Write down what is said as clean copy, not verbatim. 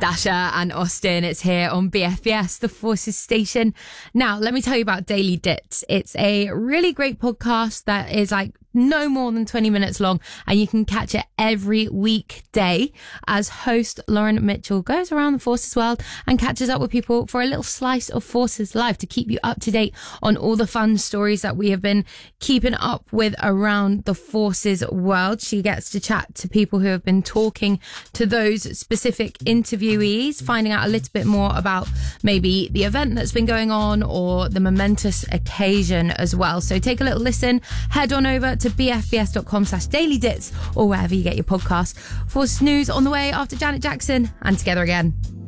Dasha and Austin, it's here on BFBS, the Forces Station. Now, let me tell you about Daily Dits. It's a really great podcast that is like no more than 20 minutes long, and you can catch it every weekday as host Lauren Mitchell goes around the Forces world and catches up with people for a little slice of Forces life to keep you up to date on all the fun stories that we have been keeping up with around the Forces world. She gets to chat to people who have been talking to those specific interviewees, finding out a little bit more about maybe the event that's been going on or the momentous occasion as well. So take a little listen, head on over to bfbs.com/dailydits or wherever you get your podcasts. Forces News on the way after Janet Jackson and Together Again.